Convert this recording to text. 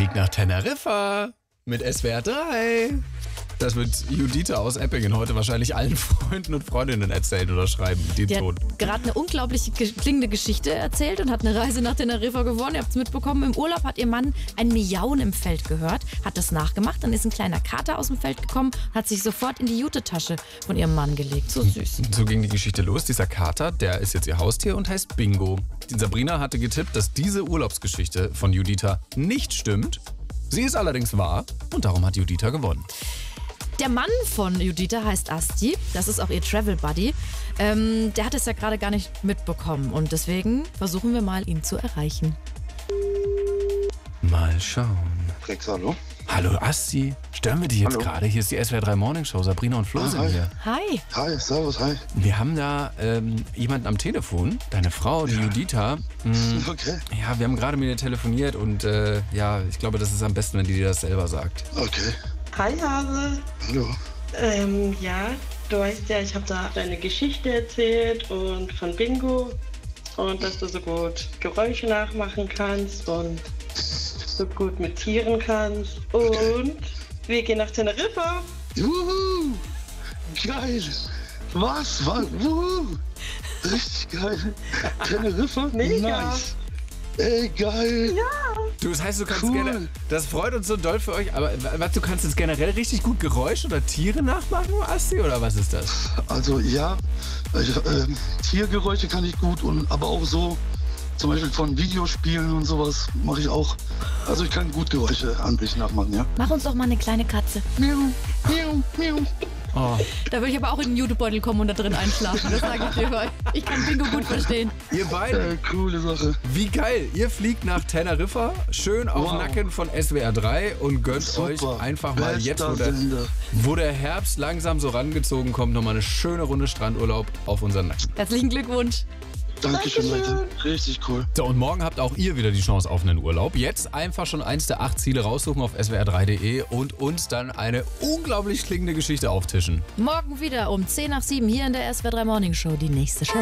fliegt nach Teneriffa mit SWR 3. Das wird Juditha aus Eppingen heute wahrscheinlich allen Freunden und Freundinnen erzählen oder schreiben. Den Die Ton. hat gerade eine unglaublich klingende Geschichte erzählt und hat eine Reise nach Teneriffa gewonnen. Ihr habt es mitbekommen. Im Urlaub hat ihr Mann ein Miauen im Feld gehört, hat das nachgemacht. Dann ist ein kleiner Kater aus dem Feld gekommen und hat sich sofort in die Jutetasche von ihrem Mann gelegt. So süß. So ging die Geschichte los. Dieser Kater, der ist jetzt ihr Haustier und heißt Bingo. Die Sabrina hatte getippt, dass diese Urlaubsgeschichte von Juditha nicht stimmt. Sie ist allerdings wahr und darum hat Juditha gewonnen. Der Mann von Juditha heißt Asti, das ist auch ihr Travel Buddy. Der hat es ja gerade gar nicht mitbekommen und deswegen versuchen wir mal, ihn zu erreichen. Mal schauen. Rex, hallo? Hallo Asti, stören wir dich jetzt Hallo. gerade? Hier ist die SWR 3 Morning Show, Sabrina und Flo sind hi. hier. Hi. Hi, servus, hi. Wir haben da jemanden am Telefon, deine Frau, die Juditha. Okay, Ja, wir haben gerade mit ihr telefoniert und ich glaube, das ist am besten, wenn die dir das selber sagt. okay. Hi Hase. Hallo. Ja, du weißt ja, ich habe da deine Geschichte erzählt und von Bingo und dass du so gut Geräusche nachmachen kannst und so gut mit Tieren kannst. Und wir gehen nach Teneriffa. Juhu! Geil! Was? Wuhu! Richtig geil. Teneriffa? Mega. Nice. Ey, geil. Du, das heißt, du kannst Cool. gerne, das freut uns so doll für euch, aber was, du kannst jetzt generell richtig gut Geräusche oder Tiere nachmachen, Asti, oder was ist das? Also ja, Tiergeräusche kann ich gut, aber auch so, zum Beispiel von Videospielen und sowas mache ich auch. Also ich kann gut Geräusche an sich nachmachen, ja. Mach uns doch mal eine kleine Katze. Miau, miau, miau. Oh. Da würde ich aber auch in den Jutebeutel kommen und da drin einschlafen. Das sage ich dir, weil ich kann Bingo gut verstehen. Ihr beide, Coole Sache. wie geil, ihr fliegt nach Teneriffa, schön auf Wow. Nacken von SWR 3 und gönnt Super. euch einfach mal jetzt, Bester Sender. wo der Herbst langsam so rangezogen kommt, nochmal eine schöne Runde Strandurlaub auf unseren Nacken. Herzlichen Glückwunsch. Dankeschön, Leute. Richtig cool. So, und morgen habt auch ihr wieder die Chance auf einen Urlaub. Jetzt einfach schon eins der 8 Ziele raussuchen auf swr3.de und uns dann eine unglaublich klingende Geschichte auftischen. Morgen wieder um 6:50 hier in der SWR 3 Morning Show die nächste Show.